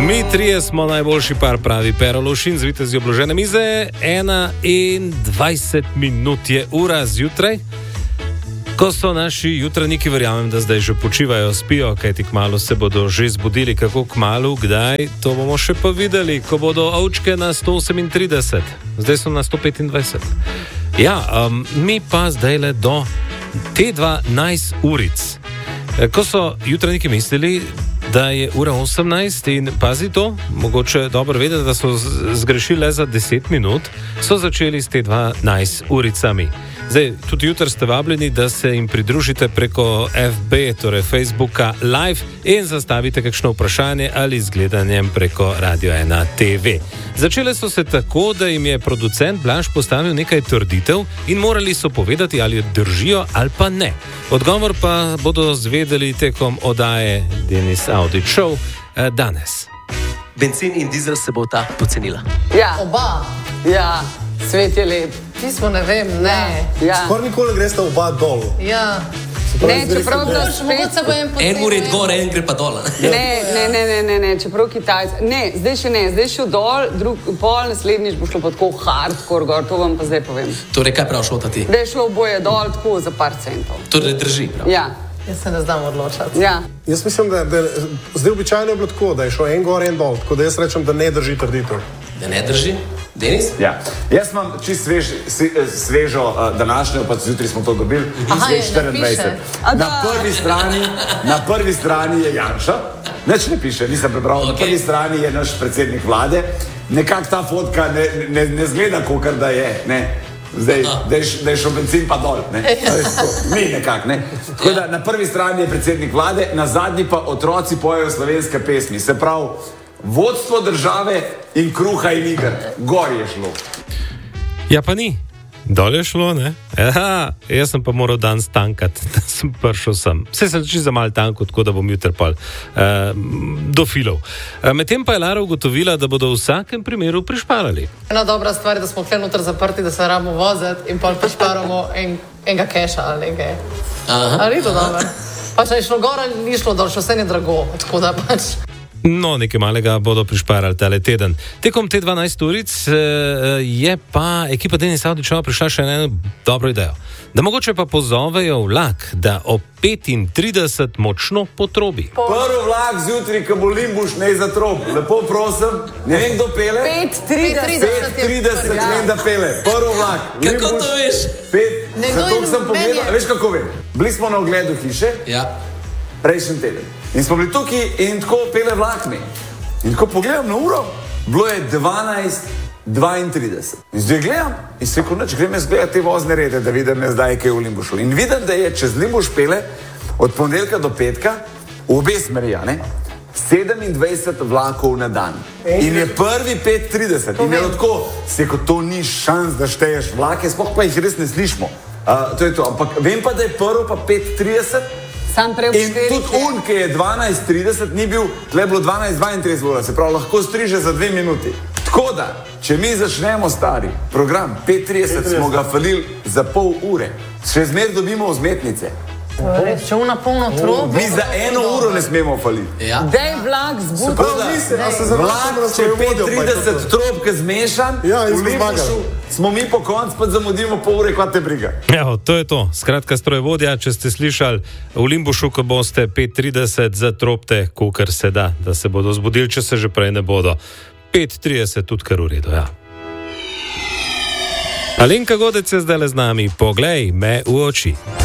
Mi trije smo najboljši par, pravi Pero Lovšin, z vitezjo obložene mize. 21 minut je ura zjutraj, ko so naši jutranjiki, verjamem, da zdaj že počivajo, spijo, kajti kmalu se bodo že zbudili. Kako kmalu, kdaj, to bomo še pa videli, ko bodo ovčke na 138, zdaj so na 125. Ja, mi pa zdaj le do te 12 uric. Ko so jutranjiki mislili, da je ura 18 in pazi to, mogoče dobro vedeti, da so zgrešili le za 10 minut, so začeli s te 12 uricami. Zdaj, tudi jutri ste vabljeni, da se jim pridružite preko FB, torej Facebooka Live in zastavite kakšno vprašanje ali z gledanjem preko Radio 1 TV. Začele so se tako, da jim je producent Blaž postavil nekaj trditev in morali so povedati, ali držijo ali pa ne. Odgovor pa bodo zvedeli tekom oddaje Denis Audić Show danes. Bencin in dizel se bo ta pocenila. Ja, oba. Ja, svet je lep. Pismo ne vem, ne. Ja. Skoraj nikoli greste oba dol. Ja. Ne, čeprav da En gre gor, en gre pa dol. Ne, čeprav Kitajci. Ne, zdaj šel dol, pol naslednjič bo šlo pa tako hardcore gor, to vam pa zdaj povem. Torej, kaj prav šlo ti? Da je šlo oboje dol tako za par centov. Torej, drži prav. Ja. Jaz se ne znam odločati. Ja. Jaz mislim, da zdaj običajno je bilo tako, da je šlo en gor, en dol, tako da jaz rečem, da ne drži trditev. Da ne drži? Denis? Ja. Jaz imam čist svežo današnjo, pa zjutraj smo to dobili, iz 24. Na prvi strani je Janša, nič ne piše, nisem prebral, okay. Na prvi strani je naš predsednik vlade, nekako ta fotka ne zgleda, kakor da je, ne. Zdaj, da je šel bencin pa dol, ne. Ni nekako, ne. Tako da na prvi strani je predsednik vlade, na zadnji pa otroci pojejo slovenske pesmi, se pravi, vodstvo države in kruha in iger. Gor je šlo. Ja, pa ni. Dol je šlo, ne? Aha, jaz sem pa moral danes tankati, da sem prišel sem. Vse sem čisto za malo tanko, tako da bom jutri pol do filov. Medtem pa je Lara ugotovila, da bodo v vsakem primeru prišparali. Ena dobra stvar je, da smo tukaj noter zaprti, da se rabimo voziti in pa prišparamo enega keša ali nekaj. Ali ni to dobro? Pa če je šlo gor ali ni šlo dol, še vse je drago, tako da pač... No, nekaj malega bodo prišparali tale teden. Tekom te 12 uric je pa ekipa Denisa Audić Showa prišla še eno dobro idejo. Da mogoče pa pozovejo vlak, da ob 35 močno potrobi. Prvi vlak zjutraj, ko bo Limbuš, ne zatrob. Lepo prosim, ne vem, kdo pele. 5:30 vem, da pele. Prvi vlak. Kako to veš? Zato sem pogledal, veš kako vem? Bili smo na ogledu hiše. Ja. Prejšnji teden. In smo bili tukaj in tako pele vlakni. In ko pogledam na uro, bilo je 12:32. In zdaj gledam in se rekel, grem jaz gledati te vozne rede, da vidim zdaj, kaj je v Limbušu. In vidim, da je čez Limbuš pele od ponedeljka do petka v obe smeri, ne? 27 vlakov na dan. In je prvi 5:30. In je tako, se rekel, to ni šans, da šteješ vlake, sploh pa jih res ne slišimo. To je to. Ampak vem pa, da je prvo pa 5:30. In tudi un, ki je 12:30, ni bil, tle je bilo 12:32, se pravi, lahko striže za 2 minuti. Tako da, če mi začnemo stari program, 5:30 smo ga falili za pol ure, še zmer dobimo vzmetnice. Če una polno trob. Mi za 1 uro ne smemo faliti. Ja. Dej vlak zbudi. Vlak, če je 5:30 trobke zmešan, v Limbušu smo mi po koncu pa zamudimo pol ure, kva te briga. Evo, to je to. Skratka, strojevodja, če ste slišali v Limbušu, ko boste 5:30 zatropte, kolikor se da se bodo zbudili, če se že prej ne bodo. 5:30 tudi kar v redu, ja. Alenka Godec je zdaj le z nami. Poglej me v oči.